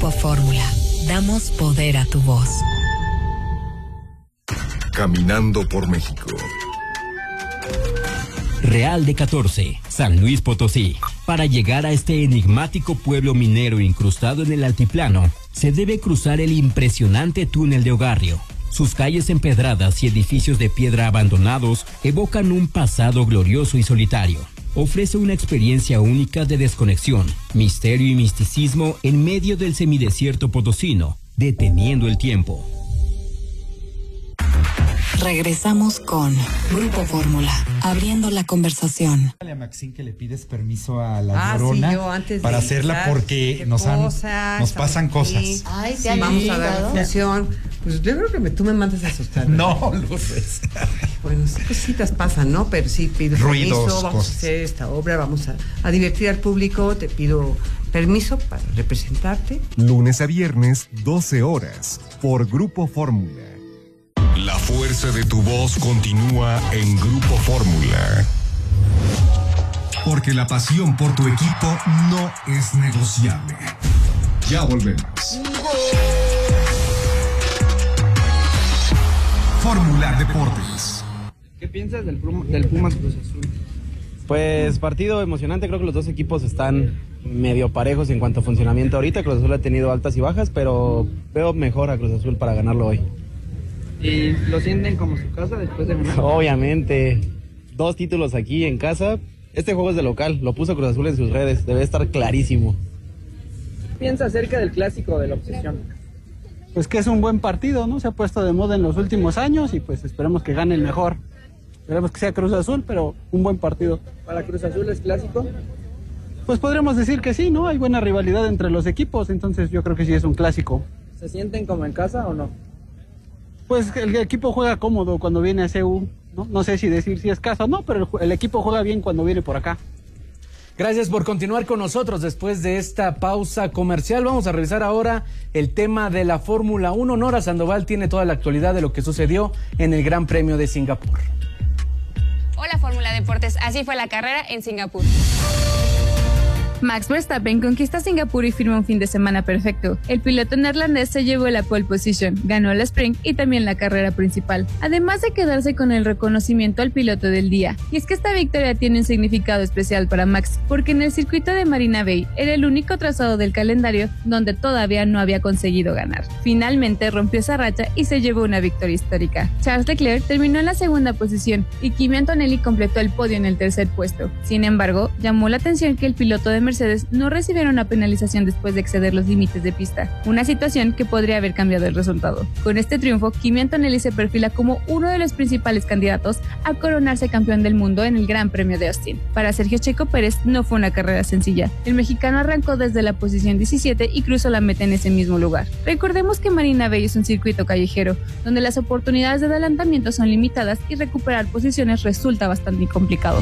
Grupo Fórmula. Damos poder a tu voz. Caminando por México. Real de 14, San Luis Potosí. Para llegar a este enigmático pueblo minero incrustado en el altiplano, se debe cruzar el impresionante túnel de Ogarrio. Sus calles empedradas y edificios de piedra abandonados evocan un pasado glorioso y solitario. Ofrece una experiencia única de desconexión, misterio y misticismo en medio del semidesierto potosino, deteniendo el tiempo. Regresamos con Grupo Fórmula, abriendo la conversación. A Maxine que le pides permiso a la Llorona, sí, yo antes para de hacerla entrar, porque nos pasan cosas. Ay, ¿te han vamos a invitado? dar función. Pues yo creo que tú me mandas a asustar. No, Lourdes. Bueno, cositas pasan, ¿no? Pero sí pido Ruidos, permiso, vamos cosas. a hacer esta obra, vamos a divertir al público, te pido permiso para representarte. Lunes a viernes, 12 horas, por Grupo Fórmula. La fuerza de tu voz continúa en Grupo Fórmula. Porque la pasión por tu equipo no es negociable. Ya volvemos. Fórmula Deportes. ¿Qué piensas del Pumas Cruz Azul? Pues partido emocionante, creo que los dos equipos están medio parejos en cuanto a funcionamiento ahorita. Cruz Azul ha tenido altas y bajas, pero veo mejor a Cruz Azul para ganarlo hoy. ¿Y lo sienten como su casa después de ganar? Obviamente, 2 títulos aquí en casa. Este juego es de local, lo puso Cruz Azul en sus redes, debe estar clarísimo. ¿Qué piensa acerca del clásico de la obsesión? Pues que es un buen partido, ¿no? Se ha puesto de moda en los últimos años y pues esperemos que gane el mejor. Esperemos que sea Cruz Azul, pero un buen partido. ¿Para Cruz Azul es clásico? Pues podríamos decir que sí, ¿no? Hay buena rivalidad entre los equipos, entonces yo creo que sí es un clásico. ¿Se sienten como en casa o no? Pues el equipo juega cómodo cuando viene a CU, ¿no? No sé si decir si es casa o no, pero el equipo juega bien cuando viene por acá. Gracias por continuar con nosotros después de esta pausa comercial. Vamos a revisar ahora el tema de la Fórmula 1. Nora Sandoval tiene toda la actualidad de lo que sucedió en el Gran Premio de Singapur. Hola Fórmula Deportes, así fue la carrera en Singapur. Max Verstappen conquista Singapur y firma un fin de semana perfecto. El piloto neerlandés se llevó la pole position, ganó la sprint y también la carrera principal, además de quedarse con el reconocimiento al piloto del día. Y es que esta victoria tiene un significado especial para Max, porque en el circuito de Marina Bay era el único trazado del calendario donde todavía no había conseguido ganar. Finalmente rompió esa racha y se llevó una victoria histórica. Charles Leclerc terminó en la segunda posición y Kimi Antonelli completó el podio en el tercer puesto. Sin embargo, llamó la atención que el piloto de Mercedes no recibiera una penalización después de exceder los límites de pista, una situación que podría haber cambiado el resultado. Con este triunfo, Kimi Antonelli se perfila como uno de los principales candidatos a coronarse campeón del mundo en el Gran Premio de Austin. Para Sergio Checo Pérez no fue una carrera sencilla. El mexicano arrancó desde la posición 17 y cruzó la meta en ese mismo lugar. Recordemos que Marina Bay es un circuito callejero, donde las oportunidades de adelantamiento son limitadas y recuperar posiciones resulta bastante complicado.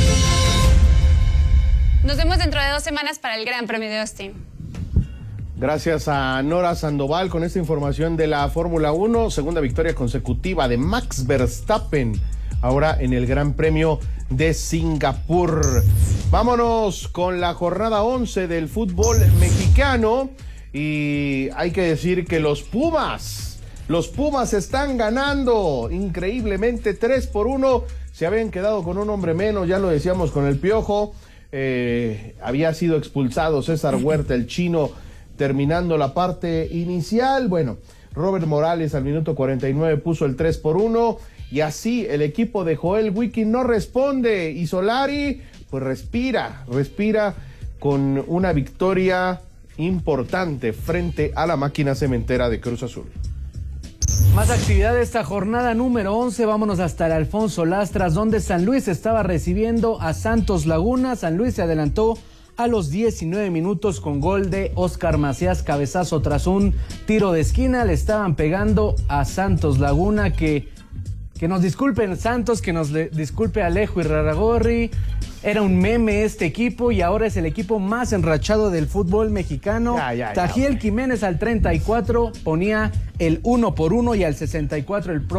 Nos vemos dentro de 2 semanas para el Gran Premio de Austin. Gracias a Nora Sandoval con esta información de la Fórmula 1, segunda victoria consecutiva de Max Verstappen, ahora en el Gran Premio de Singapur. Vámonos con la jornada 11 del fútbol mexicano y hay que decir que los Pumas están ganando increíblemente 3-1, se habían quedado con un hombre menos, ya lo decíamos con el Piojo. Había sido expulsado César Huerta, el chino, terminando la parte inicial. Bueno, Robert Morales al minuto 49 puso el 3-1 y así el equipo de Joel Wiki no responde y Solari pues respira con una victoria importante frente a la máquina cementera de Cruz Azul. Más actividad de esta jornada número 11, vámonos hasta el Alfonso Lastras, donde San Luis estaba recibiendo a Santos Laguna. San Luis se adelantó a los 19 minutos con gol de Óscar Macías, cabezazo tras un tiro de esquina. Le estaban pegando a Santos Laguna, que nos disculpen Santos, que nos disculpe Alejo Irarrágorri. Era un meme este equipo y ahora es el equipo más enrachado del fútbol mexicano. Tajiel Jiménez al 34 ponía el 1-1 y al 64 el